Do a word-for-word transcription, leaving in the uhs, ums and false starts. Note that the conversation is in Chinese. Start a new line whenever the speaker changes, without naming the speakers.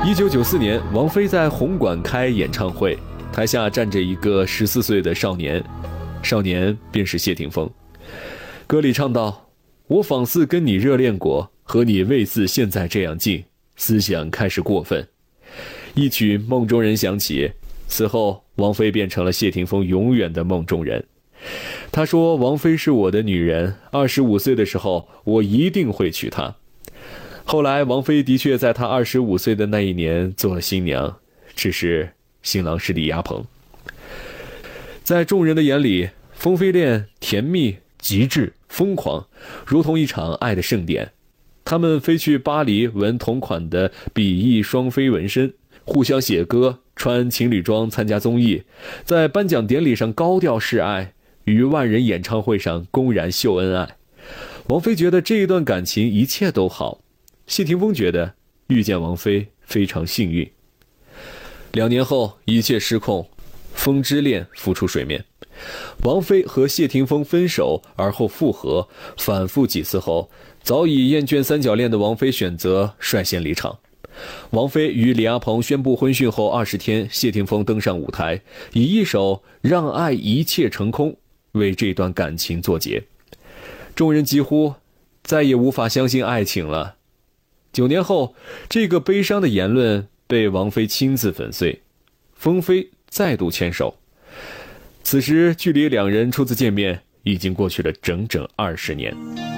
一九九四年，王菲在红馆开演唱会，台下站着一个十四岁的少年，少年便是谢霆锋。歌里唱道：“我仿似跟你热恋过，和你未似现在这样近，思想开始过分。”一曲《梦中人》响起，此后王菲变成了谢霆锋永远的梦中人。他说：“王菲是我的女人，二十五岁的时候，我一定会娶她。”后来，王菲的确在她二十五岁的那一年做了新娘，只是新郎是李亚鹏。在众人的眼里，风飞恋甜蜜、极致、疯狂，如同一场爱的盛典。他们飞去巴黎纹同款的比翼双飞纹身，互相写歌，穿情侣装参加综艺，在颁奖典礼上高调示爱，于万人演唱会上公然秀恩爱。王菲觉得这一段感情一切都好，谢霆锋觉得遇见王菲非常幸运。两年后，一切失控，风之恋浮出水面。王菲和谢霆锋分手，而后复合，反复几次后，早已厌倦三角恋的王菲选择率先离场。王菲与李亚鹏宣布婚讯后二十天，谢霆锋登上舞台，以一首《让爱一切成空》为这段感情作结。众人几乎再也无法相信爱情了。九年后，这个悲伤的言论被王菲亲自粉碎，风飞再度牵手。此时距离两人初次见面已经过去了整整二十年。